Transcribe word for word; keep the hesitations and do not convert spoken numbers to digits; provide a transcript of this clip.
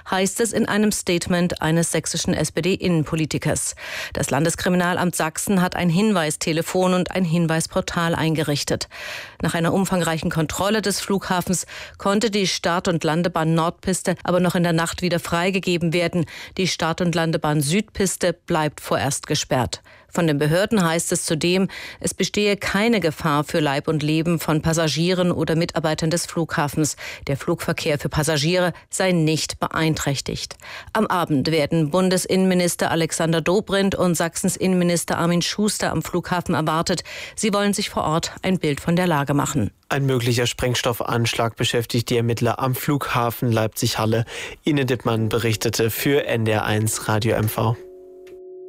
heißt es in einem Statement eines sächsischen S P D-Innenpolitikers. Das Landeskriminalamt Sachsen hat ein Hinweistelefon und ein Hinweisportal eingerichtet. Nach einer umfangreichen Kontrolle des Flughafens konnte die Start- und Landebahn Nordpiste aber noch in der Nacht wieder freigegeben werden. Die Start- und Landebahn Südpiste bleibt vorerst gesperrt. Von den Behörden heißt es zudem, es bestehe keine Gefahr für Leib und Leben von Passagieren oder Mitarbeitern des Flughafens. Der Flugverkehr für Passagiere sei nicht beeinträchtigt. Am Abend werden Bundesinnenminister Alexander Dobrindt und Sachsens Innenminister Armin Schuster am Flughafen erwartet. Sie wollen sich vor Ort ein Bild von der Lage machen. Ein möglicher Sprengstoffanschlag beschäftigt die Ermittler am Flughafen Leipzig-Halle. Ine Dittmann berichtete für N D R eins Radio M V.